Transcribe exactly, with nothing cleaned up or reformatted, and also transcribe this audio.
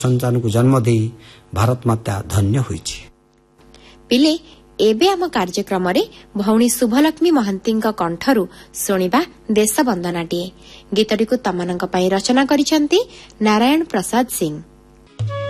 ସନ୍ତାନକୁ ଜନ୍ମ ଦେଇ ଭାରତ ମାତା ଧନ୍ୟ ହୋଇଛି। ପିଲେ ଏବେ ଆମ କାର୍ଯ୍ୟକ୍ରମରେ ଭଉଣୀ ଶୁଭଲକ୍ଷ୍ମୀ ମହାନ୍ତିଙ୍କ କଣ୍ଠରୁ ଶୁଣିବା ଦେଶ ବନ୍ଦନାଟିଏ। ଗୀତଟିକୁ ତମାନଙ୍କ ପାଇଁ ରଚନା କରିଛନ୍ତି ନାରାୟଣ ପ୍ରସାଦ ସିଂ।